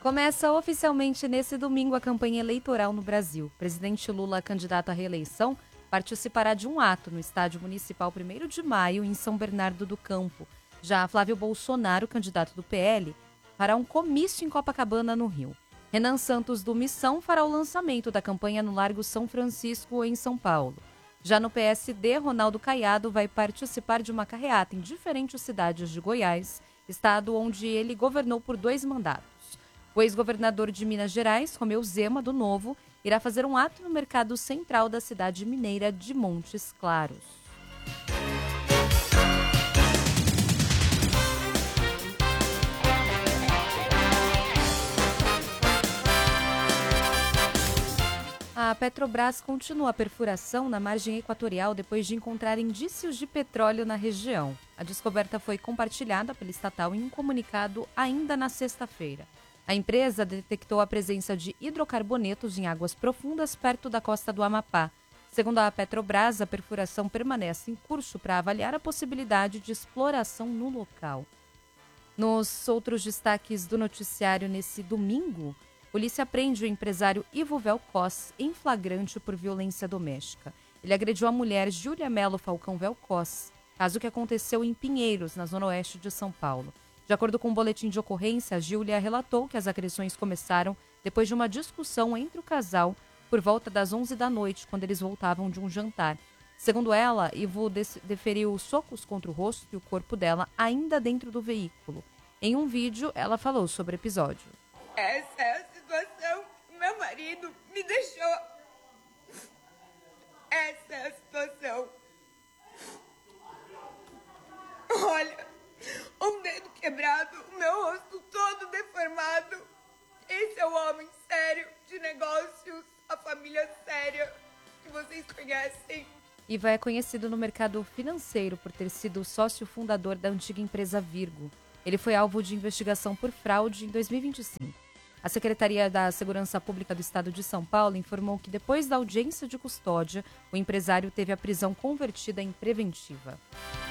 Começa oficialmente nesse domingo a campanha eleitoral no Brasil. Presidente Lula, candidato à reeleição, participará de um ato no Estádio Municipal 1º de Maio, em São Bernardo do Campo. Já Flávio Bolsonaro, candidato do PL, fará um comício em Copacabana, no Rio. Renan Santos, do Missão, fará o lançamento da campanha no Largo São Francisco, em São Paulo. Já no PSD, Ronaldo Caiado vai participar de uma carreata em diferentes cidades de Goiás, estado onde ele governou por 2 mandatos. O ex-governador de Minas Gerais, Romeu Zema, do Novo, irá fazer um ato no mercado central da cidade mineira de Montes Claros. A Petrobras continua a perfuração na margem equatorial depois de encontrar indícios de petróleo na região. A descoberta foi compartilhada pela estatal em um comunicado ainda na sexta-feira. A empresa detectou a presença de hidrocarbonetos em águas profundas perto da costa do Amapá. Segundo a Petrobras, a perfuração permanece em curso para avaliar a possibilidade de exploração no local. Nos outros destaques do noticiário nesse domingo, polícia prende o empresário Ivo Velcos em flagrante por violência doméstica. Ele agrediu a mulher Júlia Melo Falcão Velcos, caso que aconteceu em Pinheiros, na zona oeste de São Paulo. De acordo com o boletim de ocorrência, a Júlia relatou que as agressões começaram depois de uma discussão entre o casal por volta das 11 da noite, quando eles voltavam de um jantar. Segundo ela, Ivo deferiu socos contra o rosto e o corpo dela ainda dentro do veículo. Em um vídeo, ela falou sobre o episódio. Essa é a situação que meu marido me deixou. Essa é a situação. Olha, um dedo quebrado, o meu rosto todo deformado. Esse é o homem sério de negócios, a família séria que vocês conhecem. Iva é conhecido no mercado financeiro por ter sido sócio fundador da antiga empresa Virgo. Ele foi alvo de investigação por fraude em 2025. A Secretaria da Segurança Pública do Estado de São Paulo informou que depois da audiência de custódia, o empresário teve a prisão convertida em preventiva.